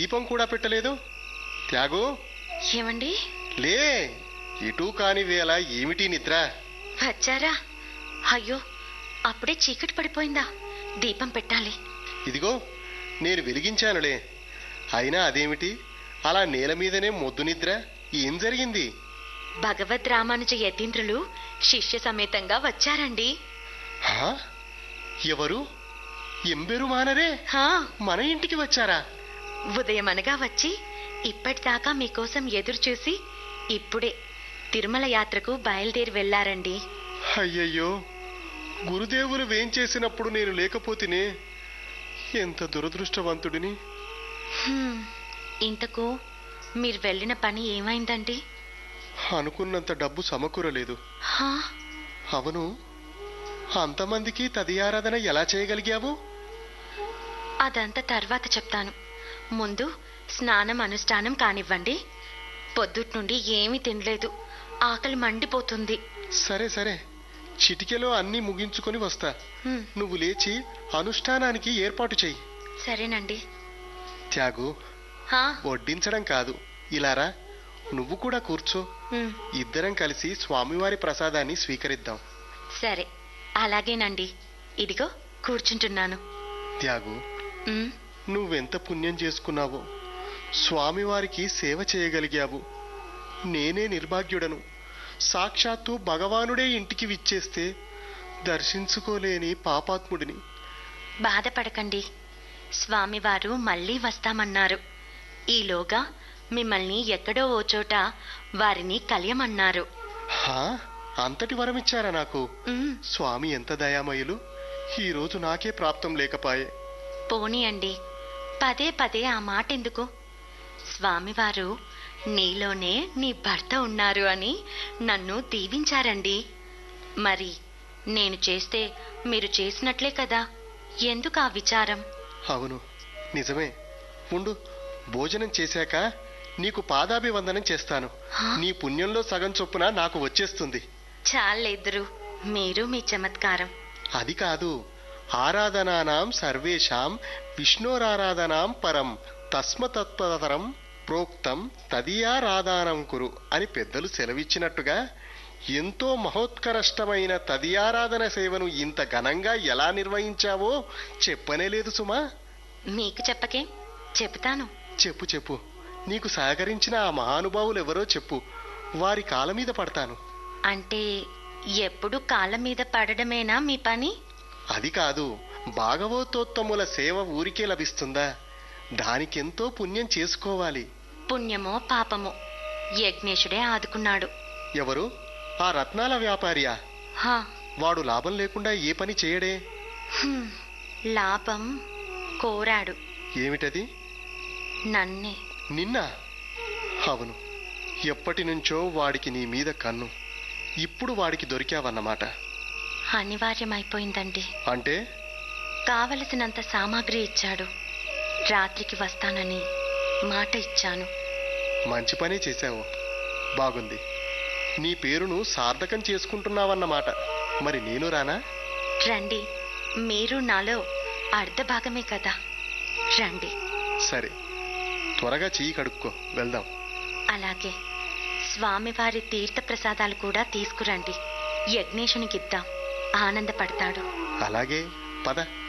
దీపం కూడా పెట్టలేదు. త్యాగు, ఏమండి? లే, ఇటూ కాని వేళ ఏమిటి నిద్ర? వచ్చారా? అయ్యో, అప్పుడే చీకటి పడిపోయిందా? దీపం పెట్టాలి. ఇదిగో నేను వెలిగించానులే. అయినా అదేమిటి అలా నేల మీదనే మొద్దు నిద్ర? ఏం జరిగింది? భగవద్ రామానుజ యతీంద్రులు శిష్య సమేతంగా వచ్చారండి. హా? ఎవరు? ఎంబెరుమానరే మన ఇంటికి వచ్చారా? ఉదయమనగా వచ్చి ఇప్పటిదాకా మీకోసం ఎదురు చూసి ఇప్పుడే తిరుమల యాత్రకు బయలుదేరి వెళ్లారండి. అయ్యయ్యో, గురుదేవులు వేంచేసినప్పుడు నేను లేకపోతేనే. ఎంత దురదృష్టవంతుడిని. ఇంతకు మీరు వెళ్ళిన పని ఏమైందండి? అనుకున్నంత డబ్బు సమకూరలేదు. అవును, అంతమందికి తదియారాధన ఎలా చేయగలిగావు? అదంతా తర్వాత చెప్తాను. ముందు స్నానం అనుష్ఠానం కానివ్వండి. పొద్దుటి నుండి ఏమీ తినలేదు, ఆకలి మండిపోతుంది. సరే సరే, చిటికెలో అన్నీ ముగించుకొని వస్తా. నువ్వు లేచి అనుష్ఠానానికి ఏర్పాటు చెయ్యి. సరేనండి. త్యాగు, వడ్డించడం కాదు, ఇలారా, నువ్వు కూడా కూర్చో. ఇద్దరం కలిసి స్వామివారి ప్రసాదాన్ని స్వీకరిద్దాం. సరే, అలాగేనండి. ఇదిగో కూర్చుంటున్నాను. త్యాగు, నువ్వెంత పుణ్యం చేసుకున్నావో. స్వామివారికి సేవ చేయగలిగావు. నేనే నిర్భాగ్యుడను. సాక్షాత్తు భగవానుడే ఇంటికి విచ్చేస్తే దర్శించుకోలేని పాపాత్ముడిని. బాధపడకండి, స్వామివారు మళ్ళీ వస్తామన్నారు. ఈలోగా మిమ్మల్ని ఎక్కడో ఓ చోట వారిని కలియమన్నారు. అంతటి వరమిచ్చారా నాకు? స్వామి ఎంత దయామయులు. ఈరోజు నాకే ప్రాప్తం లేకపాయే. పోనీ అండి, పదే పదే ఆ మాట ఎందుకు? స్వామివారు నీలోనే నీ భర్త ఉన్నారు అని నన్ను దీవించారండి. మరి నేను చేస్తే మీరు చేసినట్లే కదా, ఎందుకు ఆ విచారం? అవును, నిజమే. ఉండు, భోజనం చేశాక నీకు పాదాభివందనం చేస్తాను. నీ పుణ్యంలో సగం చొప్పున నాకు వచ్చేస్తుంది. చాలేద్దరు, మీరు మీ చమత్కారం. అది కాదు, ఆరాధనానాం సర్వేషాం విష్ణోరారాధనాం పరం తస్మతత్పరం ప్రోక్తం తదియారాధనం కురు అని పెద్దలు సెలవిచ్చినట్టుగా ఎంతో మహోత్కరష్టమైన తదియారాధన సేవను ఇంత ఘనంగా ఎలా నిర్వహించావో చెప్పనే లేదు సుమా. మీకు చెప్పకే, చెప్తాను. చెప్పు చెప్పు. నీకు సహకరించిన ఆ మహానుభావులు ఎవరో చెప్పు, వారి కాళ్ళ మీద పడతాను. అంటే ఎప్పుడు కాళ్ళ మీద పడడమేనా మీ పని? అది కాదు, భాగవతోత్తముల సేవ ఊరికే లభిస్తుందా? దానికెంతో పుణ్యం చేసుకోవాలి. పుణ్యమో పాపమో యజ్ఞేశుడే ఆదుకున్నాడు. ఎవరు? ఆ రత్నాల వ్యాపారియా? వాడు లాభం లేకుండా ఏ పని చేయడే. లాభం కోరాడు. ఏమిటది? నన్నే. నిన్న? అవును, ఎప్పటి నుంచో వాడికి నీ మీద కన్ను. ఇప్పుడు వాడికి దొరికావన్నమాట. అనివార్యమైపోయిందండి. అంటే? కావలసినంత సామాగ్రి ఇచ్చాడు. రాత్రికి వస్తానని మాట ఇచ్చాను. మంచి పనే చేశావు. బాగుంది. నీ పేరును సార్థకం చేసుకుంటున్నావన్నమాట. మరి నేను రానా? రండి, మీరు నాలో అర్ధ భాగమే కదా, రండి. సరే, త్వరగా చెయ్యి కడుక్కో, వెళ్దాం. అలాగే. స్వామివారి తీర్థ ప్రసాదాలు కూడా తీసుకురండి, యజ్ఞేశునికిద్దాం, ఆనందపడతాడు. అలాగే, పద.